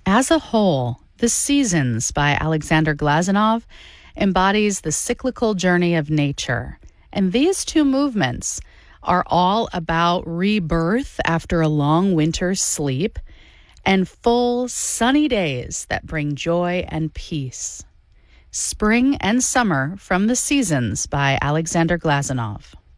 As a whole, The Seasons by Alexander Glazunov embodies the cyclical journey of nature. And these two movements are all about rebirth after a long winter's sleep and full sunny days that bring joy and peace. Spring and Summer from The Seasons by Alexander Glazunov.